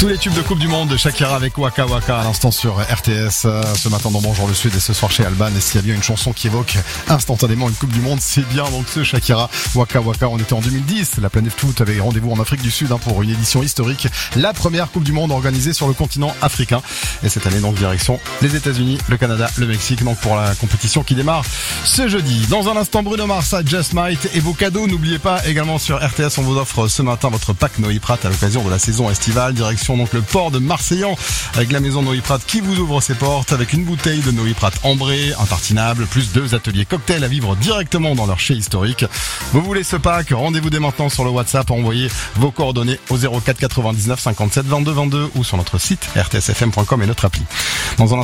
Tous les tubes de Coupe du Monde de Shakira avec Waka Waka à l'instant sur RTS. Ce matin dans Bonjour le Sud et ce soir chez Alban. Et s'il y a bien une chanson qui évoque instantanément une Coupe du Monde, c'est bien donc ce Shakira Waka Waka. On était en 2010. La planète foot avait rendez-vous en Afrique du Sud pour une édition historique. La première Coupe du Monde organisée sur le continent africain. Et cette année donc direction les États-Unis, le Canada, le Mexique donc pour la compétition qui démarre ce jeudi. Dans un instant Bruno Mars, Just Might et vos cadeaux. N'oubliez pas également sur RTS on vous offre ce matin votre pack Noé Prat à l'occasion de la saison estivale. Direction donc le port de Marseillan avec la maison Noé Prat qui vous ouvre ses portes avec une bouteille de Noé Prat ambrée, un tartinable, plus 2 ateliers cocktails à vivre directement dans leur chai historique. Vous voulez ce pack? Rendez-vous dès maintenant sur le WhatsApp, envoyez vos coordonnées au 04 99 57 22 22 ou sur notre site rtsfm.com et notre appli. Dans un